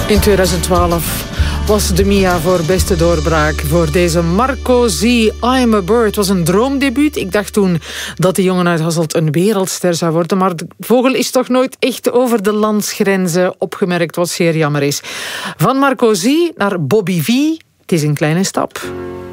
In 2012 was de Mia voor beste doorbraak voor deze Marco Z. I'm a Bird. Het was een droomdebuut. Ik dacht toen dat die jongen uit Hasselt een wereldster zou worden. Maar de vogel is toch nooit echt over de landsgrenzen opgemerkt, wat zeer jammer is. Van Marco Z naar Bobby V. Het is een kleine stap.